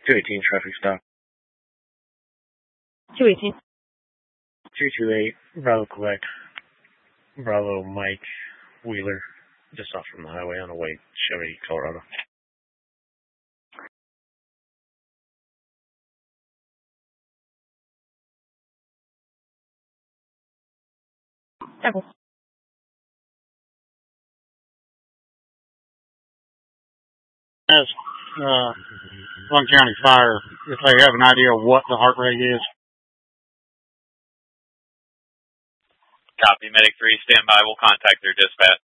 218 traffic stop. 218. 228, Bravo Quebec. Bravo Mike Wheeler, just off from the highway on the way Chevy, Colorado. Devil. As Lung County Fire, if they have an idea of what the heart rate is. Copy, Medic 3, stand by. We'll contact their dispatch.